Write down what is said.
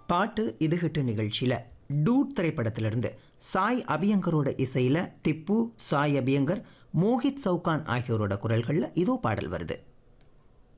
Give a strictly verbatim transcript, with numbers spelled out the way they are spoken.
பாட்டு இது ஹிட்டு நிகழ்ச்சியில் டூட் திரைப்படத்திலிருந்து சாய் அபியங்கரோட இசையில் திப்பு, சாய் அபியங்கர், மோஹித் சவுகான் ஆகியோரோட குரல்களில் இதோ பாடல் வருது.